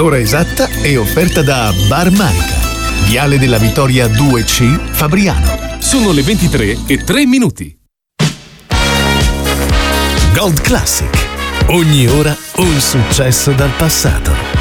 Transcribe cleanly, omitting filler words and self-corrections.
L'ora esatta è offerta da Bar Marica, Viale della Vittoria 2C, Fabriano. Sono le 23:03. Gold Classic. Ogni ora un successo dal passato.